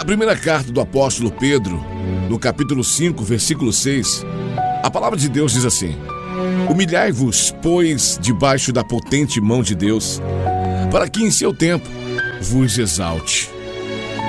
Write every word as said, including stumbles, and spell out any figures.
primeira carta do apóstolo Pedro, no capítulo cinco, versículo seis, a palavra de Deus diz assim: humilhai-vos, pois, debaixo da potente mão de Deus, para que em seu tempo vos exalte.